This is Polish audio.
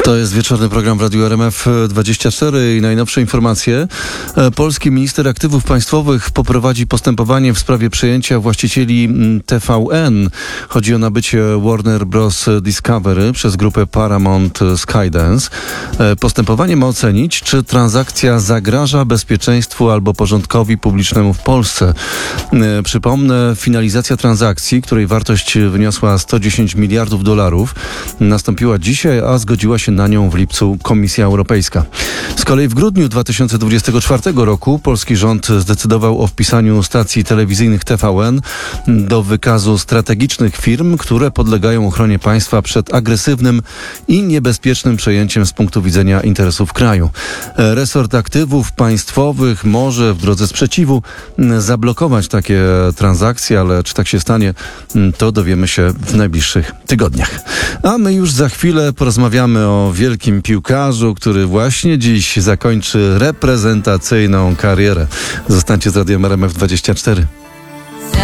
To jest wieczorny program w Radiu RMF24 i najnowsze informacje. Polski minister aktywów państwowych poprowadzi postępowanie w sprawie przejęcia właścicieli TVN. Chodzi o nabycie Warner Bros. Discovery przez grupę Paramount Skydance. Postępowanie ma ocenić, czy transakcja zagraża bezpieczeństwu albo porządkowi publicznemu w Polsce. Przypomnę, finalizacja transakcji, której wartość wyniosła $110 miliardów, nastąpiła dzisiaj, a zgodziła się na nią w lipcu Komisja Europejska. Z kolei w grudniu 2024 roku polski rząd zdecydował o wpisaniu stacji telewizyjnych TVN do wykazu strategicznych firm, które podlegają ochronie państwa przed agresywnym i niebezpiecznym przejęciem z punktu widzenia interesów kraju. Resort aktywów państwowych może w drodze sprzeciwu zablokować takie transakcje, ale czy tak się stanie, to dowiemy się w najbliższych tygodniach. A my już za chwilę porozmawiamy o wielkim piłkarzu, który właśnie dziś zakończy reprezentacyjną karierę. Zostańcie z Radiem RMF24.